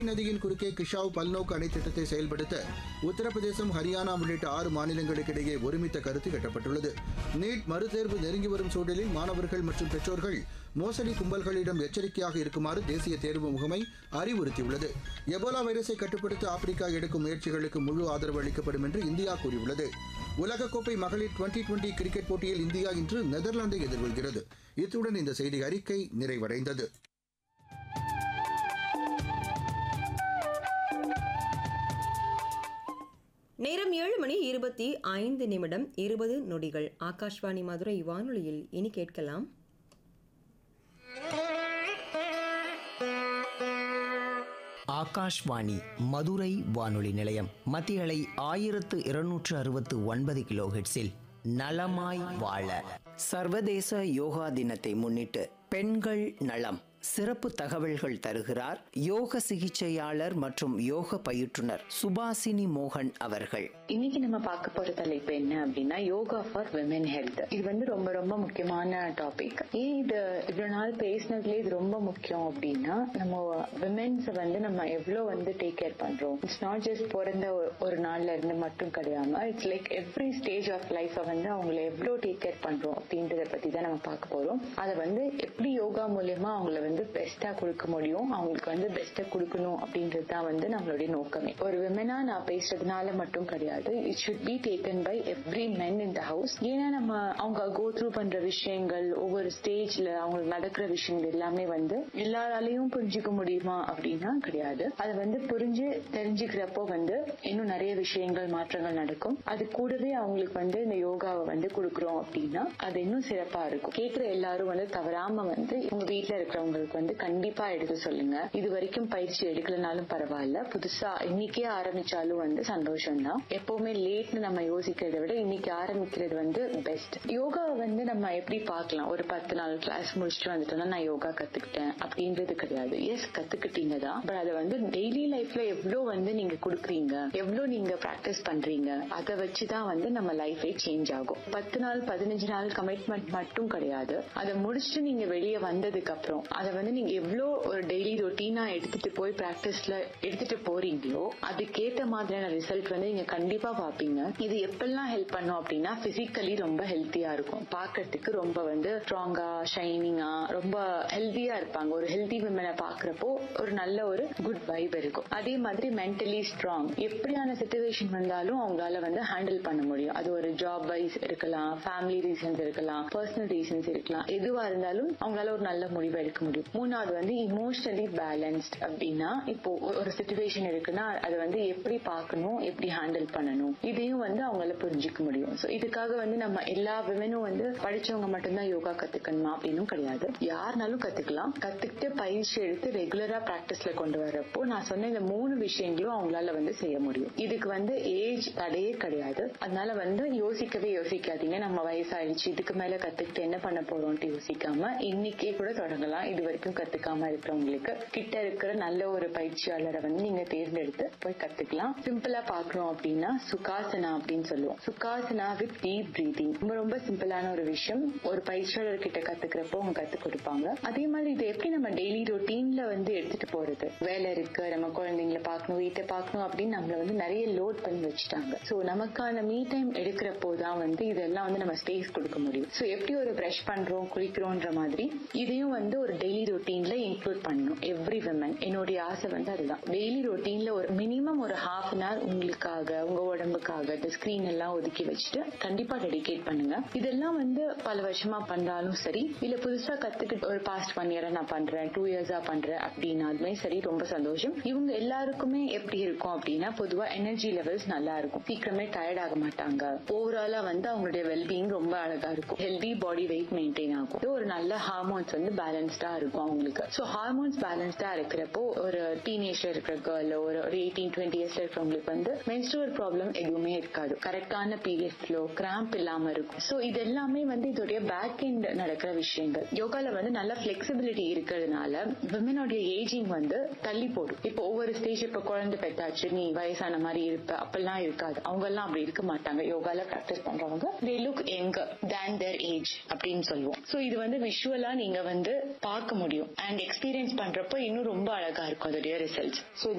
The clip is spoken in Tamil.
நதியின் குறுக்கே கிஷாவ் பல்நோக்கு அணை திட்டத்தை செயல்படுத்த உத்தரப்பிரதேசம், ஹரியானா உள்ளிட்ட 6 மாநிலங்களுக்கிடையே ஒருமித்த கருத்து எட்டப்பட்டுள்ளது. நீட் மறுதேர்வு நெருங்கி வரும் சூழலில் மாணவர்கள் மற்றும் பெற்றோர்கள் மோசடி கும்பல்களிடம் எச்சரிக்கையாக இருக்குமாறு தேசிய தேர்வு முகமை அறிவுறுத்தியுள்ளது. எபோலா வைரஸை கட்டுப்படுத்த ஆப்பிரிக்கா எடுக்கும் முயற்சிகளுக்கு முழு ஆதரவு அளிக்கப்படும் என்று இந்தியா கூறியுள்ளது. உலகக்கோப்பை மகளிர் டுவெண்டி கிரிக்கெட் போட்டியில் இந்தியா இன்று நெதர்லாந்தை எதிர்கொள்கிறது. இத்துடன் இந்த செய்தி அறிக்கை நிறைவடைந்தது. நேரம் 7:25:20. ஆகாஷ்வாணி மதுரை வானொலியில் இனி கேட்கலாம். ஆகாஷ்வாணி மதுரை வானொலி நிலையம் மத்திய அலை 1269 கிலோஹெர்ட்ஸில் நலமாய் வாழ சர்வதேச யோகா தினத்தை முன்னிட்டு பெண்கள் நலம் சிறப்பு தகவல்கள் தருகிறார் யோக சிகிச்சையாளர் மற்றும் யோக பயிற்றுனர் சுபாசினி மோகன் அவர்கள். இன்னைக்கு நம்ம பார்க்க போற தலைப்பு என்ன அப்படின்னா, யோகா ஃபார் விமென் ஹெல்த். இது வந்து ரொம்ப ரொம்ப முக்கியமான டாபிக். ஏன் இது இவ்வளவு நாள் பேசினதுல இது ரொம்ப முக்கியம் அப்படின்னா, நம்ம விமென்ஸ் வந்து நம்ம எவ்வளவு வந்து டேக் கேர் பண்றோம். இட்ஸ் நாட் ஜஸ்ட் பிறந்த ஒரு நாள்ல இருந்து மட்டும் கிடையாம, it's like every stage of life வந்து அவங்களை எவ்வளவு டேக் கேர் பண்றோம் அப்படின்றத பத்தி தான் நம்ம பார்க்க போறோம். அதை வந்து எப்படி யோகா மூலியமா அவங்களை வந்து பெஸ்டா கொடுக்க முடியும், அவங்களுக்கு வந்து பெஸ்டா கொடுக்கணும் அப்படின்றது தான் வந்து நம்மளுடைய நோக்கமே. ஒரு விமனா நான் பேசுறதுனால மட்டும் கிடையாது, it should be taken by every men in the house. ஏன்னா நம்ம அவங்க கோ த்ரூ பண்ற விஷயங்கள், ஒவ்வொரு ஸ்டேஜ்ல அவங்களுக்கு நடக்கிற விஷயங்கள் எல்லாமே வந்து எல்லாராலையும் புரிஞ்சுக்க முடியுமா அப்படின்னா கிடையாது. அதை வந்து புரிஞ்சு தெரிஞ்சுக்கிறப்போ வந்து இன்னும் நிறைய விஷயங்கள் மாற்றங்கள் நடக்கும். அது கூடவே அவங்களுக்கு வந்து இந்த யோகாவை வந்து கொடுக்குறோம் அப்படின்னா அது இன்னும் சிறப்பா இருக்கும். கேட்கிற எல்லாரும் வந்து தவறாம வந்து உங்க வீட்டுல இருக்கிறவங்களுக்கு வந்து கண்டிப்பா எடுத்து சொல்லுங்க. இது வரைக்கும் பயிற்சி எடுக்கலனாலும் பரவாயில்ல, புதுசா இன்னைக்கே ஆரம்பிச்சாலும் வந்து சந்தோஷம் தான். எப்பவுமே லேட்னு நம்ம யோசிக்கிறத விட இன்னைக்கு ஆரம்பிக்கிறது வந்து பெஸ்ட். யோகா வந்து நம்ம எப்படி பார்க்கலாம், ஒரு 10 நாள் கிளாஸ் முடிச்சுட்டு வந்துட்டோம்னா நான் யோகா கத்துக்கிட்டேன் அப்படின்றது கிடையாது. எஸ், கத்துக்கிட்டீங்க தான், பட் அதை வந்து டெய்லி லைஃப்ல எவ்வளவு வந்து நீங்க கொடுக்குறீங்க, எவ்வளவு நீங்க பிராக்டிஸ் பண்றீங்க, அதை வச்சுதான் வந்து நம்ம லைஃபே சேஞ்ச் ஆகும். 10 நாள் 15 நாள் கமிட்மெண்ட் மட்டும் கிடையாது. அதை முடிச்சுட்டு நீங்க வெளியே வந்ததுக்கு அப்புறம் அதை வந்து நீங்க எவ்வளவு ஒரு டெய்லி ரொட்டீனா எடுத்துட்டு போய் பிராக்டிஸ்ல எடுத்துட்டு போறீங்களோ அதுக்கேற்ற மாதிரியான ரிசல்ட் வந்து நீங்க கண்டிப்பா பாப்பீங்க. இது எப்பெல்லாம் ஹெல்ப் பண்ணும் அப்படின்னா, பிசிக்கலி ரொம்ப ஹெல்த்தியா இருக்கும், பாக்கிறதுக்கு ரொம்ப வந்து ஸ்ட்ராங்கா ஷைனிங்கா ரொம்ப ஹெல்த்தியா இருப்பாங்க. ஒரு ஹெல்தி விமனை பாக்குறப்போ ஒரு நல்ல ஒரு குட் வைப் இருக்கும். அதே மாதிரி மென்டலி ஸ்ட்ராங், எப்படியான சிச்சுவேஷன் வந்தாலும் அவங்களால வந்து ஹேண்டில் பண்ண முடியும். அது ஒரு ஜாப் வைஸ் இருக்கலாம், ஃபேமிலி ரீசன்ஸ் இருக்கலாம், பர்சனல் ரீசன்ஸ் இருக்கலாம், எதுவா இருந்தாலும் அவங்களால ஒரு நல்ல முடிவு எடுக்க முடியும். மூணாவது வந்து இமோஷனலி பேலன்ஸ்ட். அப்படின்னா இப்போ ஒரு சிச்சுவேஷன் இருக்குன்னா அதை வந்து எப்படி பார்க்கணும், எப்படி ஹேண்டில் பண்ணணும், இதையும் வந்து அவங்களால புரிஞ்சுக்க முடியும். சோ இதுக்காக வந்து நம்ம எல்லா விமனும் வந்து படிச்சவங்க மட்டும்தான் யோகா கத்துக்கணுமா அப்படின்னு கிடையாது. யாருனாலும் கத்துக்கலாம். கத்துக்கிட்டு பயிற்சி எடுத்து ரெகுலரா பிராக்டிஸ்ல கொண்டு வரப்போ நான் சொன்ன இந்த 3 விஷயங்களும் அவங்களால வந்து செய்ய முடியும். இதுக்கு வந்து ஏஜ் தடையே கிடையாது. அதனால வந்து யோசிக்காதீங்க நம்ம வயசாயிடுச்சு இதுக்கு மேல கத்துக்கிட்டு என்ன பண்ண போறோம்ட்டு யோசிக்காம இன்னைக்கே கூட தொடங்கலாம். இது வரைக்கும் கத்துக்காம இருக்கிறவங்களுக்கு கிட்ட இருக்கிற நல்ல ஒரு பயிற்சியாளரை வந்து நீங்க தேர்ந்தெடுத்து போய் கத்துக்கலாம். சிம்பிளா பாக்குறோம் அப்படின்னா சுகாசனா அப்படின்னு சொல்லுவோம். Sukhasana with deep breathing. ரொம்ப ரொம்ப சிம்பிளான ஒரு விஷயம். ஒரு பயிற்சியாளர் கிட்ட கத்துக்கிறப்போ அவங்க கத்து கொடுப்பாங்க. அதே மாதிரி இது எப்படி நம்ம டெய்லி ரொட்டீன்ல வந்து எடுத்துட்டு போறது, வேலை இருக்கு, நம்ம குழந்தைங்களை பார்க்கணும், வீட்டை பார்க்கணும் அப்படின்னு நம்மள வந்து நிறைய லோட் பண்ணி வச்சுட்டாங்க. சோ நமக்கான மீ டைம் எடுக்கிறப்போ தான் வந்து இதெல்லாம் வந்து நம்ம ஸ்பேஸ் கொடுக்க முடியும். சோ எப்படி ஒரு பிரஷ் பண்றோம் குளிக்கிறோன்ற மாதிரி இதையும் வந்து ஒரு டெய்லி ரொட்டீன்ல இன்க்ளூட் பண்ணணும் எவ்ரி விமன். என்னுடைய ஆசை வந்து அதுதான். டெய்லி ரொட்டீன்ல ஒரு மினிமம் ஒரு ½ an hour உங்களுக்காக, உங்க உடம்புக்காக இந்த ஸ்கிரீன் எல்லாம் ஒதுக்கி வச்சுட்டு கண்டிப்பா டெடிகேட் பண்ணுங்க. இதெல்லாம் வந்து பல வருஷமா பண்றாலும் சரி, இல்ல புதுசா கத்துக்கிட்டு ஒரு பாஸ்ட் 1 year நான் பண்றேன், 2 years பண்றேன் அப்படின்னாலுமே சரி, ரொம்ப சந்தோஷம். இவங்க எல்லாருக்குமே எப்படி இருக்கும் அப்படின்னா, பொதுவா எனர்ஜி லெவல்ஸ் நல்லா இருக்கும், சீக்கிரமே டயர்ட் ஆக மாட்டாங்க, ஓவராலா வந்து அவங்களுடைய வெல்பீயிங் ரொம்ப அழகா இருக்கும், ஹெல்தி பாடி வெயிட் மெயின்டைன் ஆகும், ஒரு நல்ல ஹார்மோன்ஸ் வந்து பேலன்ஸ்டா இருக்கும் அவங்களுக்கு. சோ ஹார்மோன்ஸ் பேலன்ஸ்டா இருக்கிறப்போ ஒரு டீனேஜ்ல இருக்கிற கேர்ள், ஒரு 18-20 years இருக்கிறவங்களுக்கு வந்து மென்ஸ்ட்ரல் ப்ராப்ளம் எதுவுமே இருக்காது, கரெக்டான பீரியட் ஃப்ளோ, கிராம்ப் இல்லாம இருக்கும். சோ இது எல்லாமே வந்து இதோடைய பேக் எண்ட் நடக்கிற விஷயங்கள். யோகால வந்து நல்ல பிளெக்சிபிலிட்டி இருக்கிறதுனால விமனோட ஏஜிங் வந்து தள்ளி போடும். இப்போ ஒவ்வொரு ஸ்டேஜ், இப்ப குழந்தை பெத்தாச்சு நீ வயசான மாதிரி இருப்ப அப்பெல்லாம் இருக்காது. அவங்க எல்லாம் அப்படி இருக்க மாட்டாங்க. யோகால பிராக்டிஸ் பண்றவங்க they look younger than their age அப்படின்னு சொல்லுவோம். சோ இது வந்து விஷுவலா நீங்க வந்து பார்க்க பார்க்க முடியும். அண்ட் எக்ஸ்பீரியன்ஸ் பண்றப்போ இன்னும் ரொம்ப அழகா இருக்கும் அதோடைய ரிசல்ட்ஸ். ஸோ